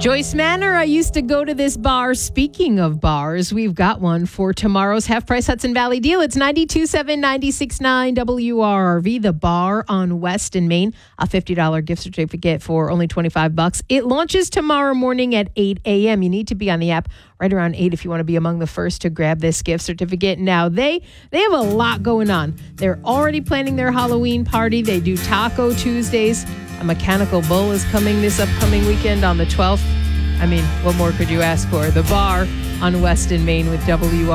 Joyce Manor, I used to go to this bar. Speaking of bars, we've got one for tomorrow's half-price Hudson Valley deal. It's 92.7, 96.9 WRRV, the bar on West and Main. A $50 gift certificate for only $25. It launches tomorrow morning at 8 a.m. You need to be on the app right around 8 if you want to be among the first to grab this gift certificate. Now, they have a lot going on. They're already planning their Halloween party. They do Taco Tuesdays. A Mechanical Bull is coming this upcoming weekend on the 12th. I mean, what more could you ask for? The bar on West and Main with WR.